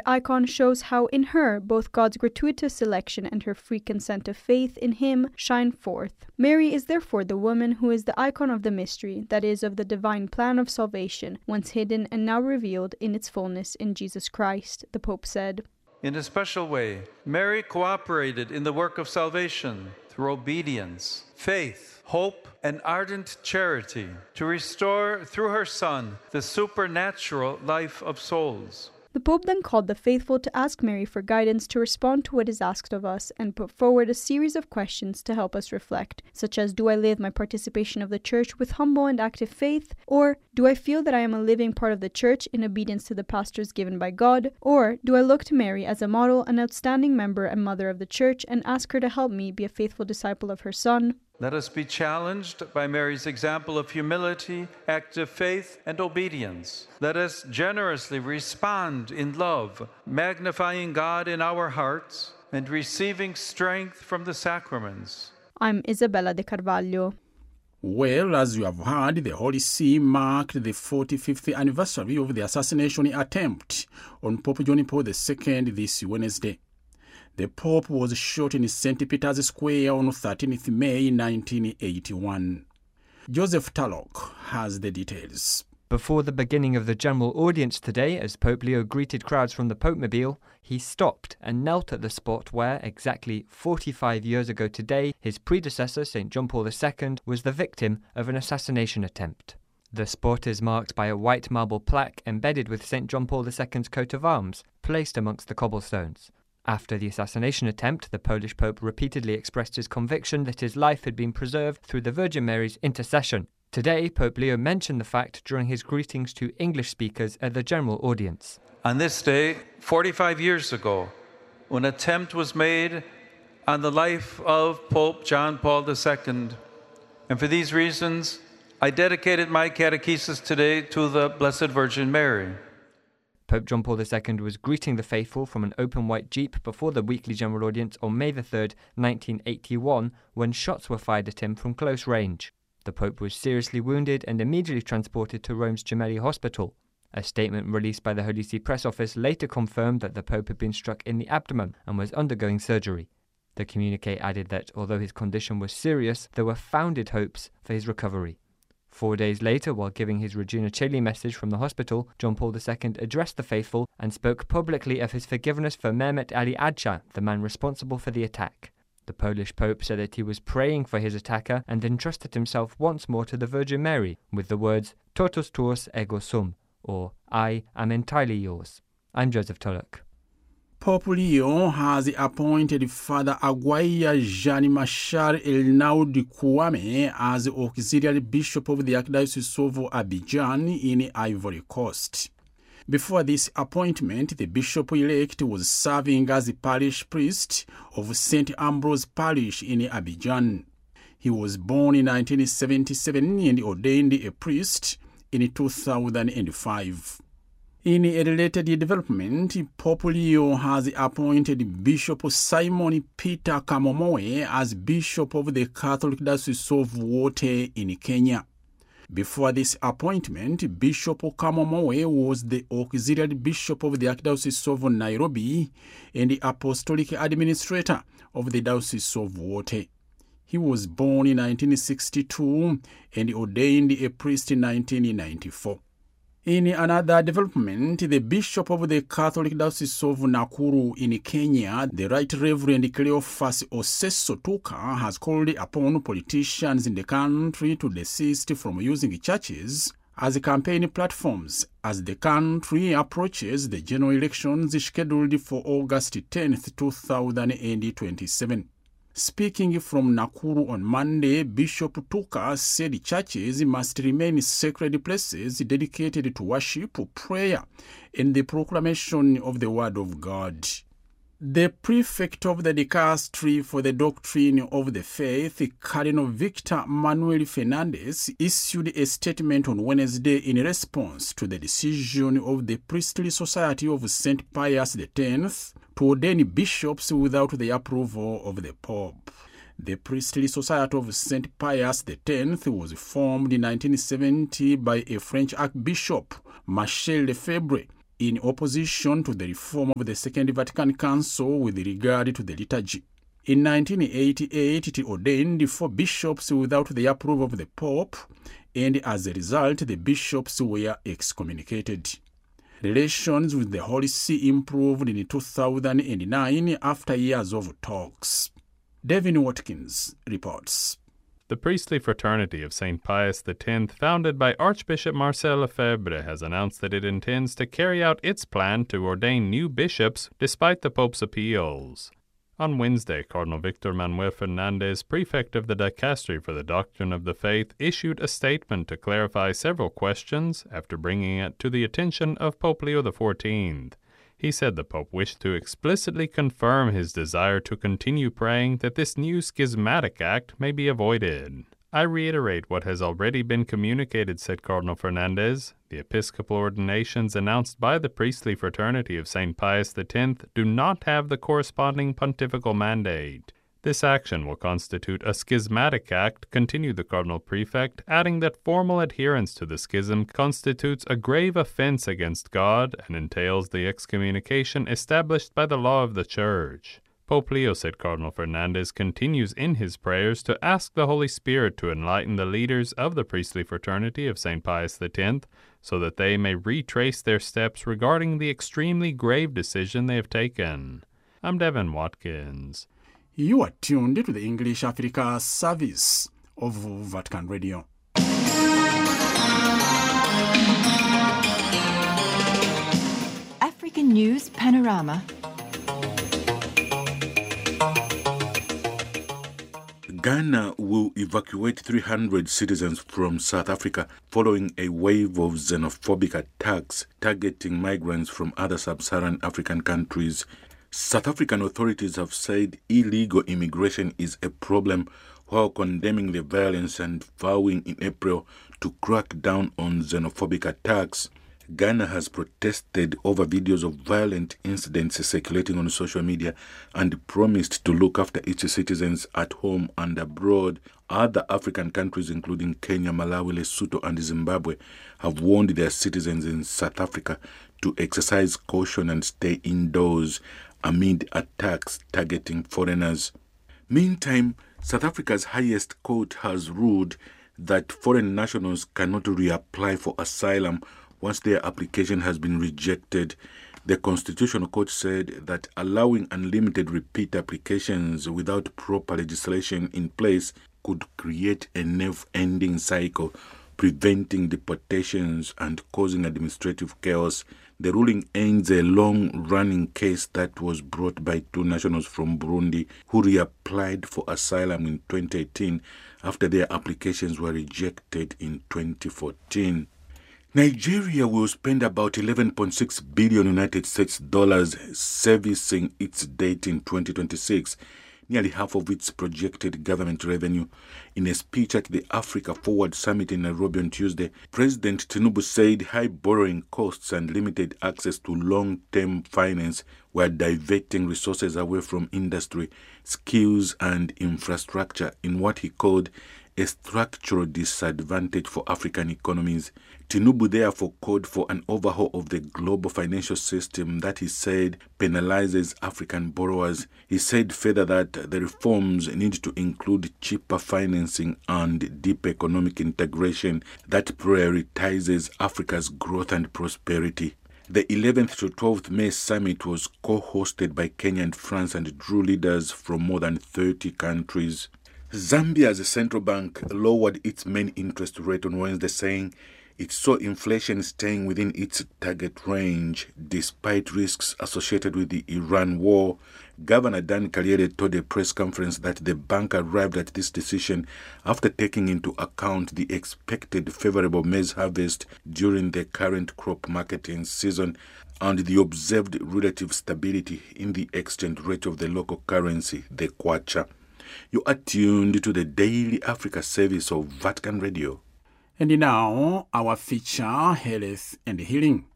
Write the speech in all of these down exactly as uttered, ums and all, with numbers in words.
icon shows how in her both God's gratuitous selection and her free consent of faith in him shine forth. Mary is therefore the woman who is the icon of the mystery, that is, of the divine plan of salvation, once hidden and now revealed in its fullness in Jesus Christ, the Pope said. In a special way, Mary cooperated in the work of salvation through obedience, faith, hope, and ardent charity to restore, through her Son, the supernatural life of souls. The Pope then called the faithful to ask Mary for guidance to respond to what is asked of us and put forward a series of questions to help us reflect, such as, do I live my participation of the Church with humble and active faith? Or, do I feel that I am a living part of the Church in obedience to the pastors given by God? Or, do I look to Mary as a model, an outstanding member and mother of the Church, and ask her to help me be a faithful disciple of her Son? Let us be challenged by Mary's example of humility, active faith, and obedience. Let us generously respond in love, magnifying God in our hearts and receiving strength from the sacraments. I'm Isabella de Carvalho. Well, as you have heard, the Holy See marked the forty-fifth anniversary of the assassination attempt on Pope John Paul the Second this Wednesday. The Pope was shot in Saint Peter's Square on thirteenth May nineteen eighty-one. Joseph Tallock has the details. Before the beginning of the general audience today, as Pope Leo greeted crowds from the Popemobile, he stopped and knelt at the spot where, exactly forty-five years ago today, his predecessor, Saint John Paul the Second, was the victim of an assassination attempt. The spot is marked by a white marble plaque embedded with Saint John Paul the Second's coat of arms, placed amongst the cobblestones. After the assassination attempt, the Polish Pope repeatedly expressed his conviction that his life had been preserved through the Virgin Mary's intercession. Today, Pope Leo mentioned the fact during his greetings to English speakers at the general audience. On this day, forty-five years ago, an attempt was made on the life of Pope John Paul the Second. And for these reasons, I dedicated my catechesis today to the Blessed Virgin Mary. Pope John Paul the Second was greeting the faithful from an open white jeep before the weekly general audience on May the third, nineteen eighty-one, when shots were fired at him from close range. The Pope was seriously wounded and immediately transported to Rome's Gemelli Hospital. A statement released by the Holy See press office later confirmed that the Pope had been struck in the abdomen and was undergoing surgery. The communique added that although his condition was serious, there were founded hopes for his recovery. Four days later, while giving his Regina Coeli message from the hospital, John Paul the Second addressed the faithful and spoke publicly of his forgiveness for Mehmet Ali Agca, the man responsible for the attack. The Polish Pope said that he was praying for his attacker and entrusted himself once more to the Virgin Mary with the words, Totus tuus ego sum, or I am entirely yours. I'm Joseph Tulloch. Pope Leo has appointed Father Aguirre Jean Machar Elnaud Kouame as Auxiliary Bishop of the Archdiocese of Abidjan in Ivory Coast. Before this appointment, the bishop-elect was serving as the parish priest of Saint Ambrose Parish in Abidjan. He was born in nineteen seventy-seven and ordained a priest in two thousand five. In a related development, Pope Leo has appointed Bishop Simon Peter Kamomoe as Bishop of the Catholic Diocese of Wote in Kenya. Before this appointment, Bishop Kamomoe was the Auxiliary Bishop of the Archdiocese of Nairobi and the Apostolic Administrator of the Diocese of Wote. He was born in nineteen sixty-two and ordained a priest in nineteen ninety-four. In another development, the Bishop of the Catholic Diocese of Nakuru in Kenya, the Right Reverend Cleophas Oseso Tuka, has called upon politicians in the country to desist from using churches as campaign platforms as the country approaches the general elections scheduled for August tenth, two thousand twenty-seven. Speaking from Nakuru on Monday, Bishop Tuka said churches must remain sacred places dedicated to worship, prayer, and the proclamation of the Word of God. The prefect of the dicastery for the doctrine of the faith, Cardinal Victor Manuel Fernandez, issued a statement on Wednesday in response to the decision of the Priestly Society of Saint Pius the tenth to ordain bishops without the approval of the Pope. The Priestly Society of Saint Pius the tenth was formed in nineteen seventy by a French Archbishop, Marcel Lefebvre, in opposition to the reform of the Second Vatican Council with regard to the liturgy. In nineteen eighty-eight, it ordained four bishops without the approval of the Pope, and as a result, the bishops were excommunicated. Relations with the Holy See improved in two thousand nine after years of talks. Devin Watkins reports. The priestly fraternity of Saint Pius X, founded by Archbishop Marcel Lefebvre, has announced that it intends to carry out its plan to ordain new bishops despite the Pope's appeals. On Wednesday, Cardinal Victor Manuel Fernandez, prefect of the Dicastery for the Doctrine of the Faith, issued a statement to clarify several questions after bringing it to the attention of Pope Leo the fourteenth. He said the Pope wished to explicitly confirm his desire to continue praying that this new schismatic act may be avoided. I reiterate what has already been communicated, said Cardinal Fernandez. The episcopal ordinations announced by the priestly fraternity of Saint Pius X do not have the corresponding pontifical mandate. This action will constitute a schismatic act, continued the Cardinal Prefect, adding that formal adherence to the schism constitutes a grave offense against God and entails the excommunication established by the law of the Church. Pope Leo, said Cardinal Fernandez, continues in his prayers to ask the Holy Spirit to enlighten the leaders of the priestly fraternity of Saint Pius X so that they may retrace their steps regarding the extremely grave decision they have taken. I'm Devin Watkins. You are tuned to the English Africa service of Vatican Radio. African News Panorama. Ghana will evacuate three hundred citizens from South Africa following a wave of xenophobic attacks targeting migrants from other sub-Saharan African countries. South African authorities have said illegal immigration is a problem while condemning the violence and vowing in April to crack down on xenophobic attacks. Ghana has protested over videos of violent incidents circulating on social media and promised to look after its citizens at home and abroad. Other African countries, including Kenya, Malawi, Lesotho, and Zimbabwe, have warned their citizens in South Africa to exercise caution and stay indoors amid attacks targeting foreigners. Meantime, South Africa's highest court has ruled that foreign nationals cannot reapply for asylum once their application has been rejected. The Constitutional Court said that allowing unlimited repeat applications without proper legislation in place could create a never-ending cycle, preventing deportations and causing administrative chaos. The ruling ends a long-running case that was brought by two nationals from Burundi who reapplied for asylum in twenty eighteen after their applications were rejected in twenty fourteen. Nigeria will spend about eleven point six billion United States dollars servicing its debt in twenty twenty-six, nearly half of its projected government revenue. In a speech at the Africa Forward Summit in Nairobi on Tuesday, President Tinubu said high borrowing costs and limited access to long-term finance were diverting resources away from industry, skills, and infrastructure in what he called a structural disadvantage for African economies. Tinubu therefore called for an overhaul of the global financial system that he said penalizes African borrowers. He said further that the reforms need to include cheaper financing and deep economic integration that prioritizes Africa's growth and prosperity. The eleventh to twelfth May summit was co-hosted by Kenya and France and drew leaders from more than thirty countries. Zambia's central bank lowered its main interest rate on Wednesday, saying it saw inflation staying within its target range despite risks associated with the Iran war. Governor Dan Kariere told a press conference that the bank arrived at this decision after taking into account the expected favorable maize harvest during the current crop marketing season and the observed relative stability in the exchange rate of the local currency, the kwacha. You are tuned to the Daily Africa service of Vatican Radio. And now, our feature, Health and Healing.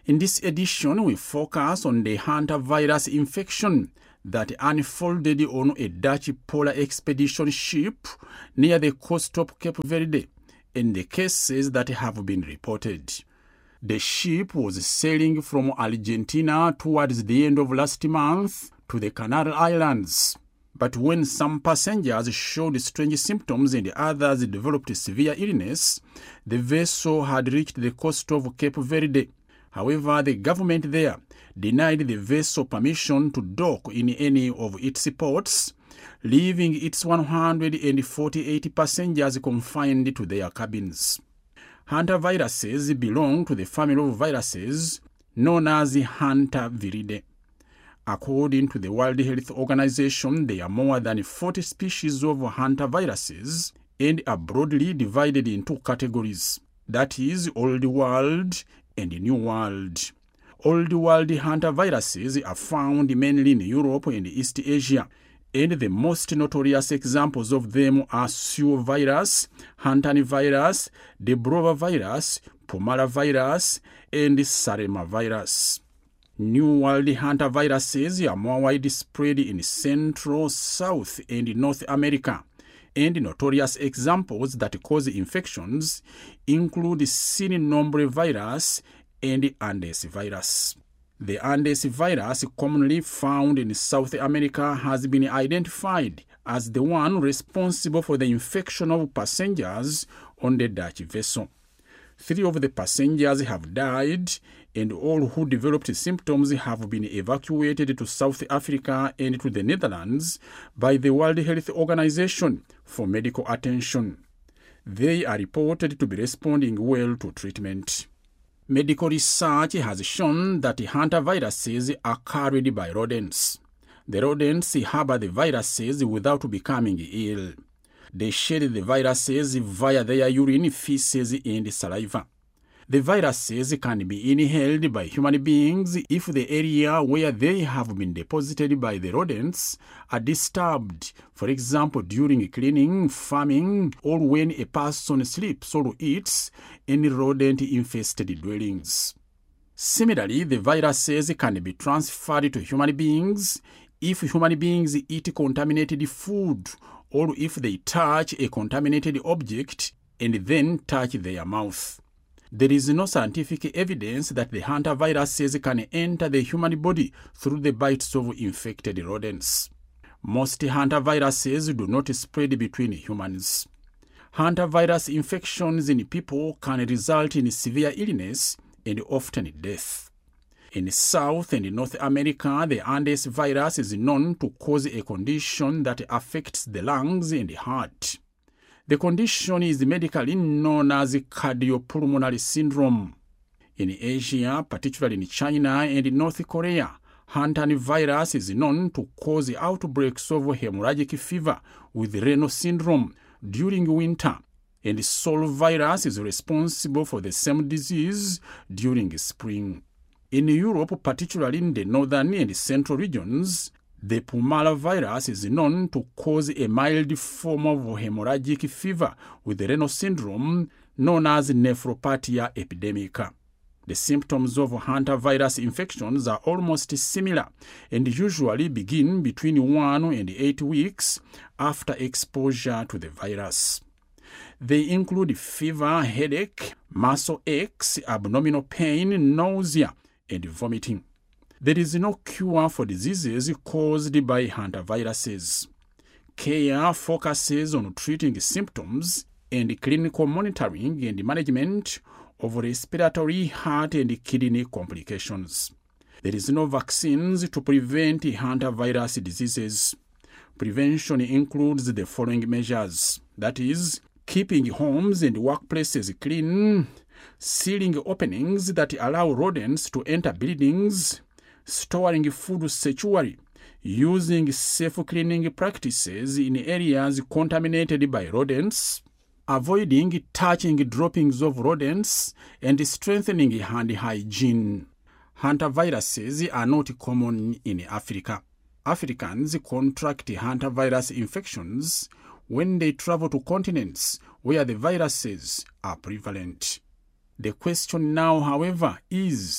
In this edition, we focus on the hantavirus infection that unfolded on a Dutch polar expedition ship near the coast of Cape Verde, and the cases that have been reported. The ship was sailing from Argentina towards the end of last month to the Canary Islands. But when some passengers showed strange symptoms and others developed severe illness, the vessel had reached the coast of Cape Verde. However, the government there denied the vessel permission to dock in any of its ports, leaving its one hundred forty-eight passengers confined to their cabins. Hantaviruses belong to the family of viruses known as Hantaviridae. According to the World Health Organization, there are more than forty species of hantaviruses and are broadly divided in two categories, that is, Old World and New World. Old World hantaviruses are found mainly in Europe and East Asia, and the most notorious examples of them are Sioux virus, Hantavirus, Debrova virus, Pomara virus, and Sarema virus. New World hantaviruses are more widespread in Central, South, and North America, and notorious examples that cause infections include Sin nombre virus and Andes virus. The Andes virus, commonly found in South America, has been identified as the one responsible for the infection of passengers on the Dutch vessel. Three of the passengers have died, and all who developed symptoms have been evacuated to South Africa and to the Netherlands by the World Health Organization for medical attention. They are reported to be responding well to treatment. Medical research has shown that hantaviruses are carried by rodents. The rodents harbor the viruses without becoming ill. They shed the viruses via their urine, feces, and saliva. The viruses can be inhaled by human beings if the area where they have been deposited by the rodents are disturbed, for example during cleaning, farming, or when a person sleeps or eats in rodent-infested dwellings. Similarly, the viruses can be transferred to human beings if human beings eat contaminated food or if they touch a contaminated object and then touch their mouth. There is no scientific evidence that the hantaviruses can enter the human body through the bites of infected rodents. Most hantaviruses do not spread between humans. Hantavirus infections in people can result in severe illness and often death. In South and North America, the Andes virus is known to cause a condition that affects the lungs and the heart. The condition is medically known as cardiopulmonary syndrome. In Asia, particularly in China and North Korea, hantavirus is known to cause outbreaks of hemorrhagic fever with Raynaud syndrome during winter, and Sol virus is responsible for the same disease during spring. In Europe, particularly in the northern and central regions, the Pomara virus is known to cause a mild form of hemorrhagic fever with Raynaud syndrome known as nephropathia epidemica. The symptoms of hantavirus infections are almost similar and usually begin between one and eight weeks after exposure to the virus. They include fever, headache, muscle aches, abdominal pain, nausea, and vomiting. There is no cure for diseases caused by hantaviruses. Care focuses on treating symptoms and clinical monitoring and management of respiratory, heart, and kidney complications. There is no vaccines to prevent hantavirus diseases. Prevention includes the following measures, that is, keeping homes and workplaces clean, sealing openings that allow rodents to enter buildings, storing food securely, using safe cleaning practices in areas contaminated by rodents, avoiding touching droppings of rodents, and strengthening hand hygiene. Hantaviruses are not common in Africa. Africans contract hantavirus infections when they travel to continents where the viruses are prevalent. The question now, however, is,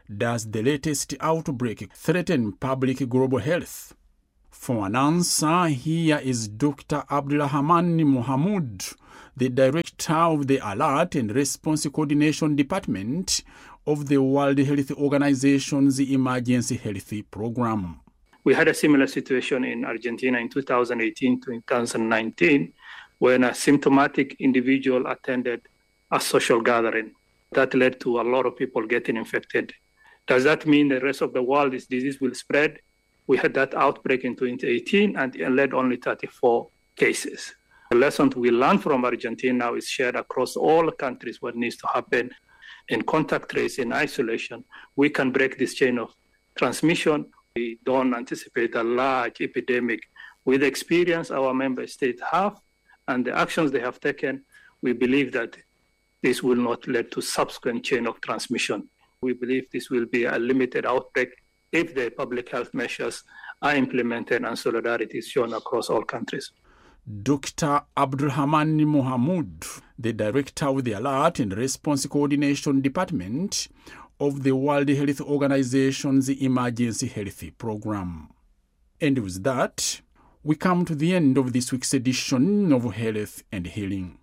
Does the latest outbreak threaten public global health? For an answer, here is Doctor Abdulrahman Mohamud, the director of the Alert and Response Coordination Department of the World Health Organization's Emergency Health Program. We had a similar situation in Argentina in two thousand eighteen to two thousand nineteen when a symptomatic individual attended a social gathering. That led to a lot of people getting infected. Does that mean the rest of the world, this disease will spread? We had that outbreak in twenty eighteen and it led only thirty-four cases. The lessons we learned from Argentina now is shared across all countries what needs to happen in contact tracing, isolation. We can break this chain of transmission. We don't anticipate a large epidemic. With the experience our member states have and the actions they have taken, we believe that this will not lead to subsequent chain of transmission. We believe this will be a limited outbreak if the public health measures are implemented and solidarity is shown across all countries. Doctor Abdulrahman Mohamud, the director of the Alert and Response Coordination Department of the World Health Organization's Emergency Health Program. And with that, we come to the end of this week's edition of Health and Healing.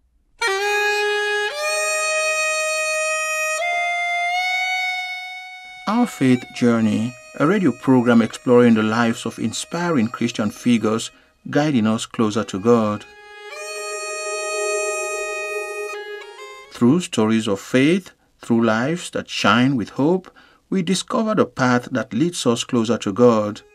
Our Faith Journey, a radio program exploring the lives of inspiring Christian figures, guiding us closer to God. Through stories of faith, through lives that shine with hope, we discover the path that leads us closer to God.